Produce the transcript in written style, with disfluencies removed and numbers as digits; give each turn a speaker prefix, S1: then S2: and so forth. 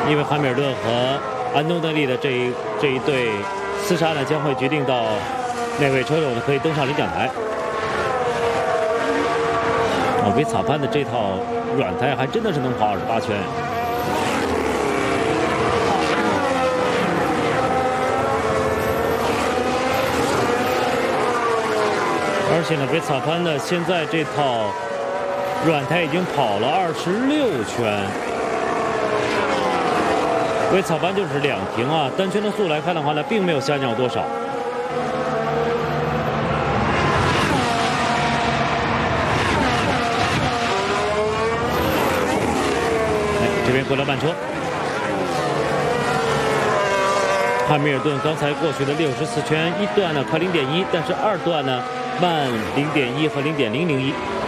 S1: 因为汉密尔顿和安东内利的这一对厮杀呢，将会决定到哪位车手呢可以登上领奖台。维斯塔潘的这套软胎还真的是能跑28圈。而且呢，维斯塔潘呢现在这套软胎已经跑了26圈。维斯塔潘就是2停啊，单圈的速度来看的话呢，并没有下降多少。这边过了慢车，汉密尔顿刚才过去的64圈，1段呢快0.1，但是2段呢慢0.1和0.001。